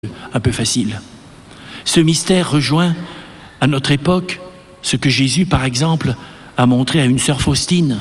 un peu facile. Ce mystère rejoint à notre époque ce que Jésus, par exemple, a montré à une sœur Faustine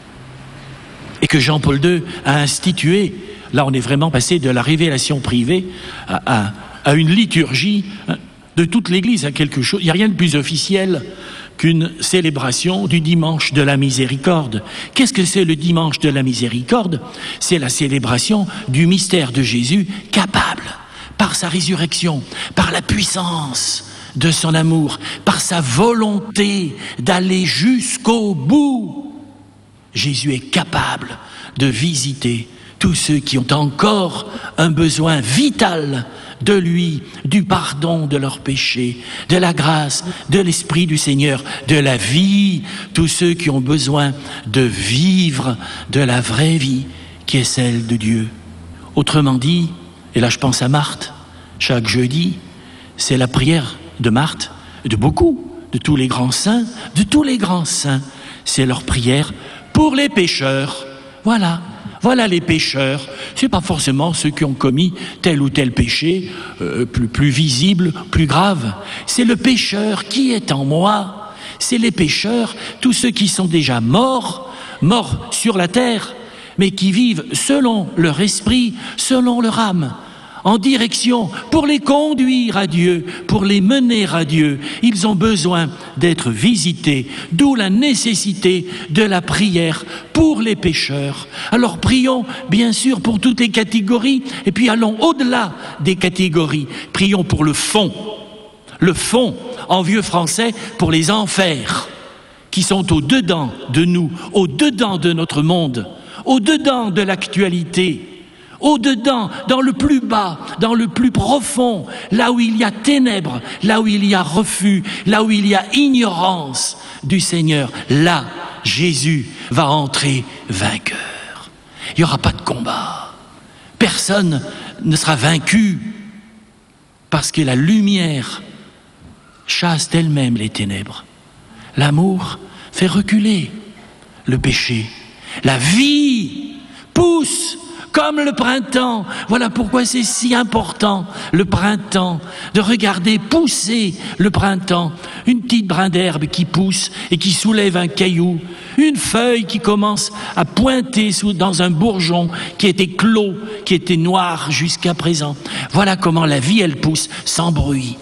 et que Jean-Paul II a institué. Là, on est vraiment passé de la révélation privée à une liturgie de toute l'Église, à quelque chose. Il n'y a rien de plus officiel qu'une célébration du dimanche de la miséricorde. Qu'est-ce que c'est le dimanche de la miséricorde? C'est la célébration du mystère de Jésus capable, par sa résurrection, par la puissance de son amour, par sa volonté d'aller jusqu'au bout. Jésus est capable de visiter tous ceux qui ont encore un besoin vital de lui, du pardon de leurs péchés, de la grâce, de l'Esprit du Seigneur, de la vie, tous ceux qui ont besoin de vivre de la vraie vie qui est celle de Dieu. Autrement dit, et là je pense à Marthe, chaque jeudi, c'est la prière de Marthe, de tous les grands saints, c'est leur prière pour les pécheurs. Voilà les pécheurs. C'est pas forcément ceux qui ont commis tel ou tel péché, plus visible, plus grave. C'est le pécheur qui est en moi. C'est les pécheurs, tous ceux qui sont déjà morts sur la terre, mais qui vivent selon leur esprit, selon leur âme, en direction, pour les conduire à Dieu, pour les mener à Dieu. Ils ont besoin d'être visités, d'où la nécessité de la prière pour les pécheurs. Alors prions, bien sûr, pour toutes les catégories, et puis allons au-delà des catégories. Prions pour le fond, en vieux français, pour les enfers, qui sont au-dedans de nous, au-dedans de notre monde, au-dedans de l'actualité, au-dedans, dans le plus bas, dans le plus profond, là où il y a ténèbres, là où il y a refus, là où il y a ignorance du Seigneur, là, Jésus va entrer vainqueur. Il n'y aura pas de combat. Personne ne sera vaincu parce que la lumière chasse elle-même les ténèbres. L'amour fait reculer le péché. La vie pousse comme le printemps. Voilà pourquoi c'est si important, le printemps, de regarder pousser le printemps. Une petite brin d'herbe qui pousse et qui soulève un caillou. Une feuille qui commence à pointer dans un bourgeon qui était clos, qui était noir jusqu'à présent. Voilà comment la vie, elle pousse, sans bruit,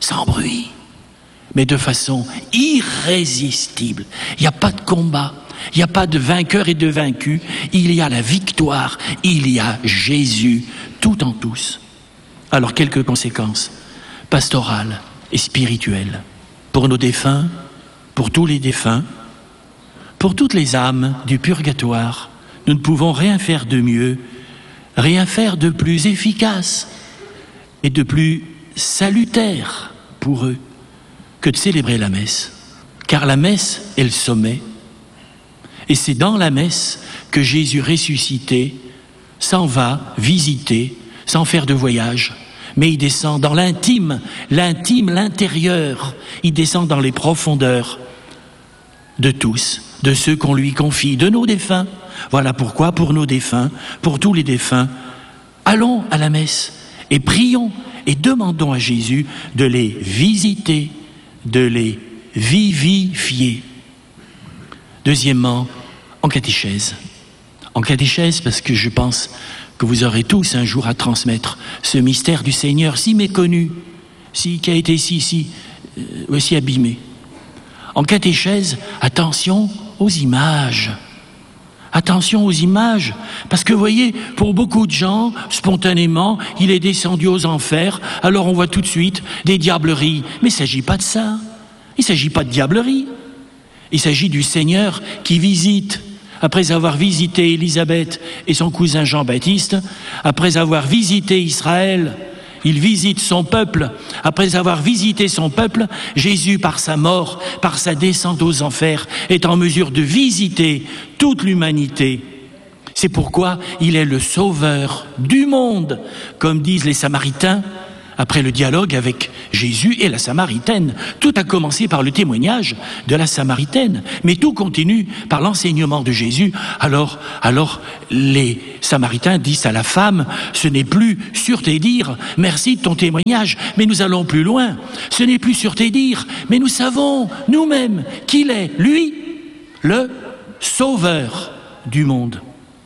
mais de façon irrésistible. Il n'y a pas de combat. Il n'y a pas de vainqueur et de vaincu, il y a la victoire, il y a Jésus, tout en tous. Alors, quelques conséquences pastorales et spirituelles pour nos défunts, pour tous les défunts, pour toutes les âmes du purgatoire. Nous ne pouvons rien faire de mieux, rien faire de plus efficace et de plus salutaire pour eux que de célébrer la messe. Car la messe est le sommet. Et c'est dans la messe que Jésus ressuscité s'en va visiter, sans faire de voyage. Mais il descend dans l'intime, l'intérieur. Il descend dans les profondeurs de tous, de ceux qu'on lui confie, de nos défunts. Voilà pourquoi, pour nos défunts, pour tous les défunts, allons à la messe et prions et demandons à Jésus de les visiter, de les vivifier. Deuxièmement, en catéchèse. En catéchèse, parce que je pense que vous aurez tous un jour à transmettre ce mystère du Seigneur si méconnu, qui a été si abîmé. En catéchèse, attention aux images. Attention aux images, parce que vous voyez, pour beaucoup de gens, spontanément, il est descendu aux enfers, alors on voit tout de suite des diableries. Mais il ne s'agit pas de ça. Il ne s'agit pas de diablerie. Il s'agit du Seigneur qui visite, après avoir visité Élisabeth et son cousin Jean-Baptiste, après avoir visité Israël, il visite son peuple. Après avoir visité son peuple, Jésus, par sa mort, par sa descente aux enfers, est en mesure de visiter toute l'humanité. C'est pourquoi il est le sauveur du monde, comme disent les Samaritains. après le dialogue avec Jésus et la Samaritaine. Tout a commencé par le témoignage de la Samaritaine, mais tout continue par l'enseignement de Jésus. Alors les Samaritains disent à la femme, ce n'est plus sur tes dires, merci de ton témoignage, mais nous allons plus loin. Ce n'est plus sur tes dires, mais nous savons nous-mêmes qu'il est, lui, le sauveur du monde.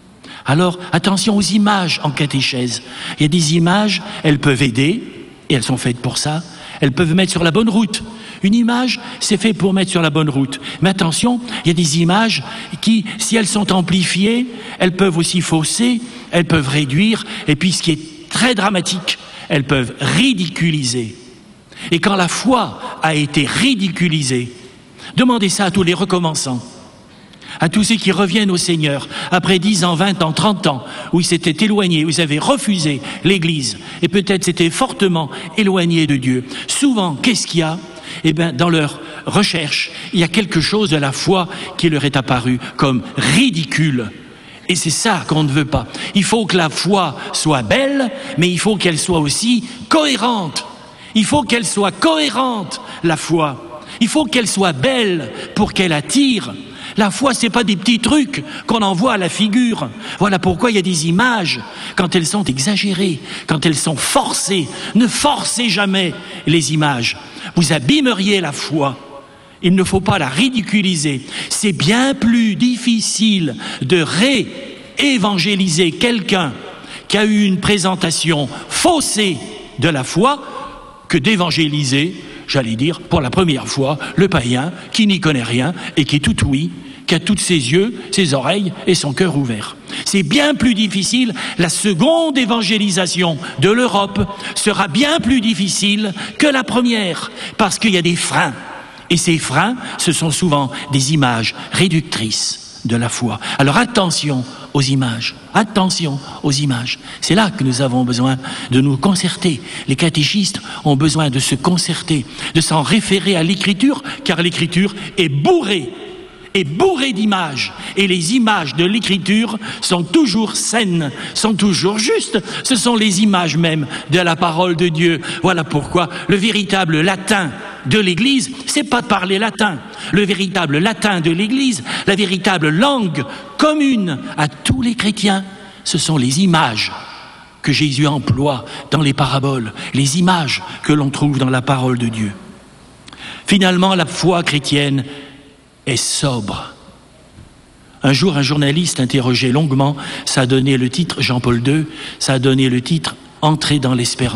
Alors, attention aux images en catéchèse. Il y a des images, elles peuvent aider, et elles sont faites pour ça. Elles peuvent mettre sur la bonne route. Une image, c'est fait pour mettre sur la bonne route. Mais attention, il y a des images qui, si elles sont amplifiées, elles peuvent aussi fausser, elles peuvent réduire, et puis ce qui est très dramatique, elles peuvent ridiculiser. Et quand la foi a été ridiculisée, demandez ça à tous les recommençants, à tous ceux qui reviennent au Seigneur après 10 ans, 20 ans, 30 ans, où ils s'étaient éloignés, où ils avaient refusé l'Église, et peut-être s'étaient fortement éloignés de Dieu. Souvent, qu'est-ce qu'il y a ? Eh bien, dans leur recherche, il y a quelque chose de la foi qui leur est apparu comme ridicule. Et c'est ça qu'on ne veut pas. Il faut que la foi soit belle, mais il faut qu'elle soit aussi cohérente. Il faut qu'elle soit cohérente, la foi. Il faut qu'elle soit belle pour qu'elle attire. La foi, c'est pas des petits trucs qu'on envoie à la figure. Voilà pourquoi il y a des images, quand elles sont exagérées, quand elles sont forcées. Ne forcez jamais les images. Vous abîmeriez la foi. Il ne faut pas la ridiculiser. C'est bien plus difficile de réévangéliser quelqu'un qui a eu une présentation faussée de la foi que d'évangéliser, j'allais dire, pour la première fois, le païen qui n'y connaît rien et qui est tout ouïe, qui a tous ses yeux, ses oreilles et son cœur ouvert. C'est bien plus difficile. La seconde évangélisation de l'Europe sera bien plus difficile que la première, parce qu'il y a des freins. Et ces freins, ce sont souvent des images réductrices de la foi. Alors attention aux images, attention aux images. C'est là que nous avons besoin de nous concerter. Les catéchistes ont besoin de se concerter, de s'en référer à l'Écriture, car l'Écriture est bourrée d'images. Et les images de l'Écriture sont toujours saines, sont toujours justes. Ce sont les images même de la parole de Dieu. Voilà pourquoi le véritable latin de l'Église, c'est pas de parler latin. Le véritable latin de l'Église, la véritable langue commune à tous les chrétiens, ce sont les images que Jésus emploie dans les paraboles, les images que l'on trouve dans la parole de Dieu. Finalement, la foi chrétienne est sobre. Un jour, un journaliste interrogé longuement, ça a donné le titre, Jean-Paul II, ça a donné le titre « Entrer dans l'espérance ».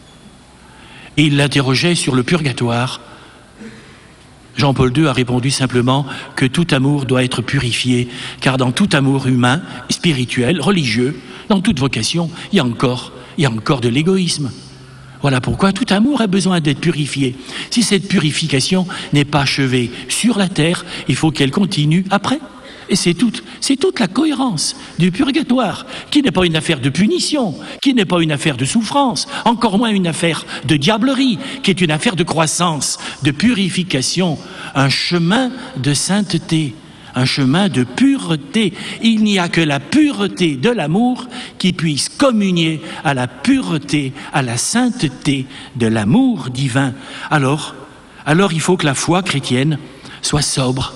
Et il l'interrogeait sur le purgatoire. Jean-Paul II a répondu simplement que tout amour doit être purifié, car dans tout amour humain, spirituel, religieux, dans toute vocation, il y a encore de l'égoïsme. Voilà pourquoi tout amour a besoin d'être purifié. Si cette purification n'est pas achevée sur la terre, il faut qu'elle continue après. Et c'est toute la cohérence du purgatoire, qui n'est pas une affaire de punition, qui n'est pas une affaire de souffrance, encore moins une affaire de diablerie, qui est une affaire de croissance, de purification, un chemin de sainteté, un chemin de pureté. Il n'y a que la pureté de l'amour qui puisse communier à la pureté, à la sainteté de l'amour divin. Alors il faut que la foi chrétienne soit sobre.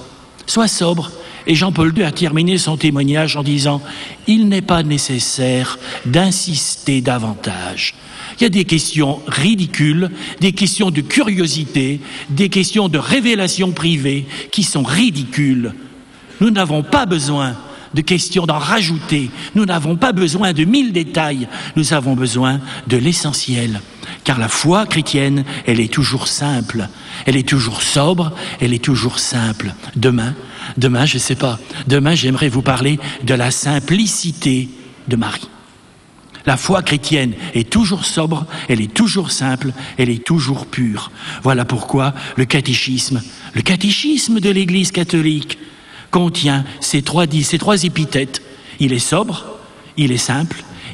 Et Jean-Paul II a terminé son témoignage en disant « Il n'est pas nécessaire d'insister davantage ». Il y a des questions ridicules, des questions de curiosité, des questions de révélation privée qui sont ridicules. Nous n'avons pas besoin de questions d'en rajouter, nous n'avons pas besoin de 1000 détails, nous avons besoin de l'essentiel. Car la foi chrétienne, elle est toujours simple, elle est toujours sobre, elle est toujours simple. Demain, je ne sais pas, demain j'aimerais vous parler de la simplicité de Marie. La foi chrétienne est toujours sobre, elle est toujours simple, elle est toujours pure. Voilà pourquoi le catéchisme de l'Église catholique contient ces trois épithètes. Il est sobre, il est simple,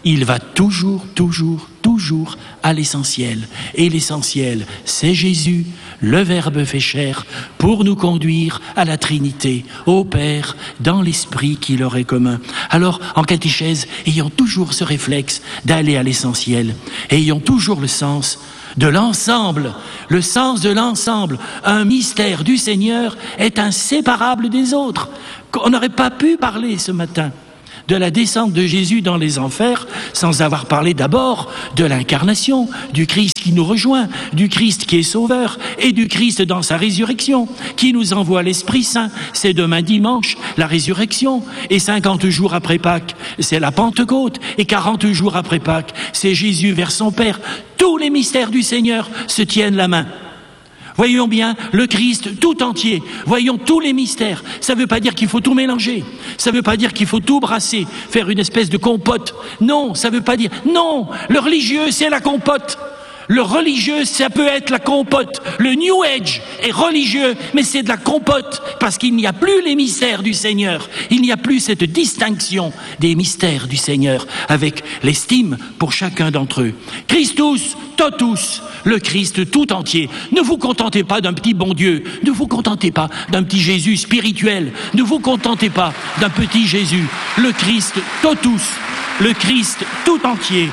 il va toujours à l'essentiel. Et l'essentiel, c'est Jésus, le Verbe fait chair, pour nous conduire à la Trinité, au Père, dans l'Esprit qui leur est commun. Alors, en catéchèse, ayons toujours ce réflexe d'aller à l'essentiel. Et ayons toujours le sens de l'ensemble, le sens de l'ensemble. Un mystère du Seigneur est inséparable des autres. On n'aurait pas pu parler ce matin de la descente de Jésus dans les enfers sans avoir parlé d'abord de l'incarnation, du Christ qui nous rejoint, du Christ qui est sauveur et du Christ dans sa résurrection, qui nous envoie l'Esprit Saint. C'est demain dimanche, la résurrection, et 50 jours après Pâques, c'est la Pentecôte, et 40 jours après Pâques, c'est Jésus vers son Père. Tous les mystères du Seigneur se tiennent la main. Voyons bien le Christ tout entier, voyons tous les mystères. Ça ne veut pas dire qu'il faut tout mélanger, ça ne veut pas dire qu'il faut tout brasser, faire une espèce de compote. Non, ça ne veut pas dire... Non, le religieux, c'est la compote. Le religieux, ça peut être la compote. Le New Age est religieux, mais c'est de la compote, parce qu'il n'y a plus les mystères du Seigneur. Il n'y a plus cette distinction des mystères du Seigneur, avec l'estime pour chacun d'entre eux. Christus totus, le Christ tout entier. Ne vous contentez pas d'un petit bon Dieu, ne vous contentez pas d'un petit Jésus spirituel, ne vous contentez pas d'un petit Jésus. Le Christ totus, le Christ tout entier.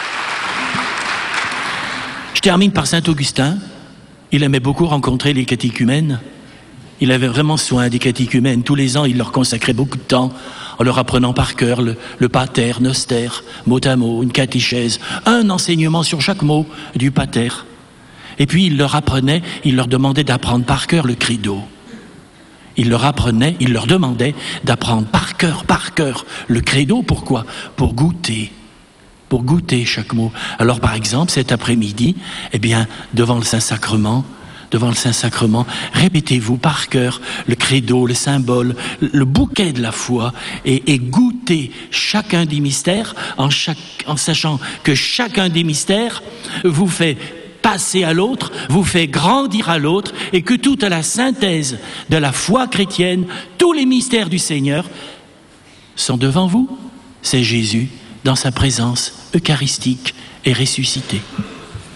Je termine par saint Augustin. Il aimait beaucoup rencontrer les catéchumènes. Il avait vraiment soin des catéchumènes. Tous les ans, il leur consacrait beaucoup de temps en leur apprenant par cœur le pater, noster, mot à mot, une catéchèse, un enseignement sur chaque mot du pater. Et puis il leur apprenait, il leur demandait d'apprendre par cœur le credo. Il leur demandait d'apprendre par cœur le credo. Pourquoi ? Pour goûter chaque mot. Alors par exemple, cet après-midi, devant le Saint-Sacrement, répétez-vous par cœur le credo, le symbole, le bouquet de la foi et goûtez chacun des mystères en sachant que chacun des mystères vous fait passer à l'autre, vous fait grandir à l'autre et que toute la synthèse de la foi chrétienne, tous les mystères du Seigneur sont devant vous. C'est Jésus dans sa présence eucharistique et ressuscité.